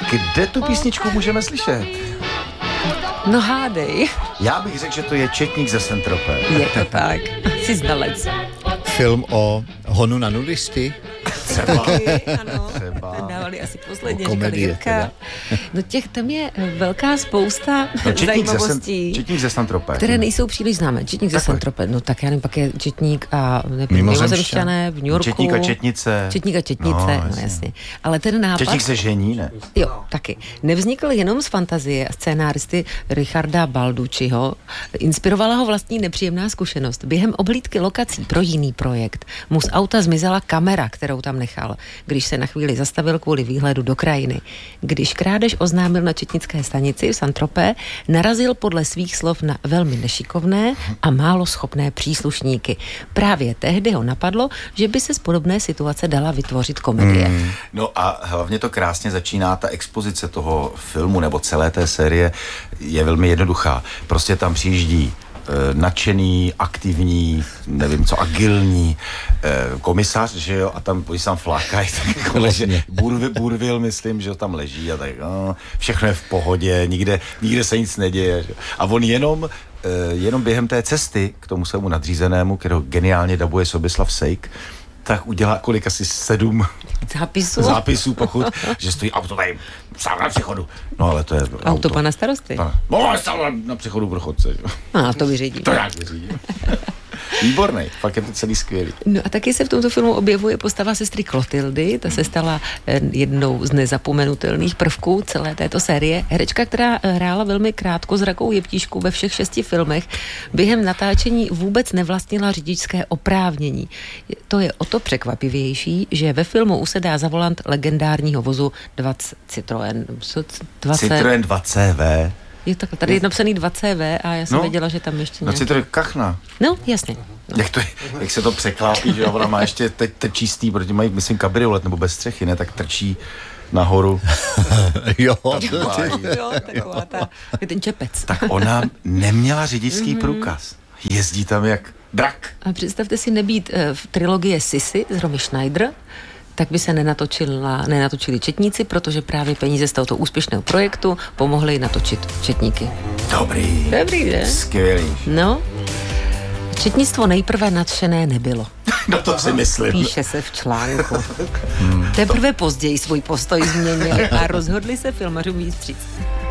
Kde tu písničku můžeme slyšet? No hádej. Já bych řekl, že to je Četník ze Saint-Tropez. Je to tak. Jsi znalec. Film o honu na nudisty. Třeba. Ano. Třeba. Dávali asi posledně, Komedie říkali Jirka. No těch tam je velká spousta zajímavostí, Četník ze Saint-Tropez. které nejsou příliš známé. Četník ze Saint-Tropez, no tak já nevím, pak je Četník a Mimozemšťané v New Yorku. Četník a Četnice. Četník a Četnice, no jasně. Ale ten nápad... Četník se žení, ne? Jo, taky. Nevznikl jenom z fantazie scénáristy Richarda Balducciho. Inspirovala ho vlastní nepříjemná zkušenost. Během oblídky lokací pro jiný projekt mu z auta zmizela kamera, kterou tam nechal, když se na chvíli zastavil kvůli výhledu do krajiny. Když krádež oznámil na četnické stanici v Saint-Tropez, narazil podle svých slov na velmi nešikovné a málo schopné příslušníky. Právě tehdy ho napadlo, že by se z podobné situace dala vytvořit komedie. No a hlavně to krásně začíná, ta expozice toho filmu nebo celé té série je velmi jednoduchá. Prostě tam přijíždí nadšený, aktivní, nevím co, agilní komisař, že jo, a tam tam flákají, tak jako leží, Bourvil, myslím, že tam leží a tak, všechno je v pohodě, nikde se nic neděje, že? A on jenom během té cesty k tomu svému nadřízenému, kterého geniálně dabuje Sobislav Sejk, tak udělá kolik asi 7 zápisů, pokud, že stojí auto tady sám na přechodu. No ale to je Auto pana starosty. No, sám na přechodu pro chodce. A to vyřídím. To jak vyřídím. Výborný, fakt je to celý skvělý. No a taky se v tomto filmu objevuje postava sestry Klotildy, ta se stala jednou z nezapomenutelných prvků celé této série. Herečka, která hrála velmi krátkozrakou jeptišku ve všech 6 filmech, během natáčení vůbec nevlastnila řidičské oprávnění. To je o to překvapivější, že ve filmu usedá za volant legendárního vozu Citroën 2CV. Je tak, tady je napsaný 2CV a já jsem věděla, že tam ještě nějaký... No Citroën Kachna. No, jasně. No. Jak se to překlápí, že ona má ještě teď trčí stý, protože mají, myslím, kabriolet nebo bez střechy, ne, tak trčí nahoru. Jo, taková ten čepec. Tak ona neměla řidičský průkaz. Jezdí tam jak drak. A představte si nebýt v trilogii Sissy z Romy Schneider, tak by se nenatočili Četníci, protože právě peníze z tohoto úspěšného projektu pomohly natočit Četníky. Dobrý, že? Skvělý. No, četnictvo nejprve nadšené nebylo. No to si myslím. Píše se v článku. Teprve později svůj postoj změnili a rozhodli se filmařům víc vstříc.